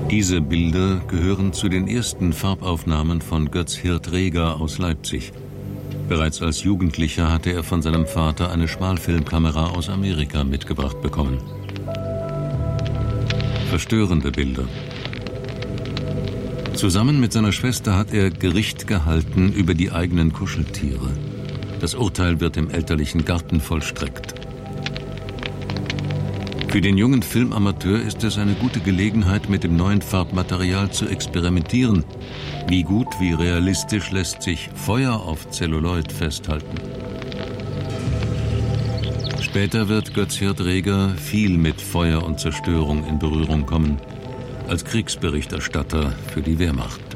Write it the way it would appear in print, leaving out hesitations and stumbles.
Diese Bilder gehören zu den ersten Farbaufnahmen von Götz Hirt Reger aus Leipzig. Bereits als Jugendlicher hatte er von seinem Vater eine Schmalfilmkamera aus Amerika mitgebracht bekommen. Verstörende Bilder. Zusammen mit seiner Schwester hat er Gericht gehalten über die eigenen Kuscheltiere. Das Urteil wird im elterlichen Garten vollstreckt. Für den jungen Filmamateur ist es eine gute Gelegenheit, mit dem neuen Farbmaterial zu experimentieren. Wie gut, wie realistisch lässt sich Feuer auf Zelluloid festhalten. Später wird Götz Hirt Reger viel mit Feuer und Zerstörung in Berührung kommen, als Kriegsberichterstatter für die Wehrmacht.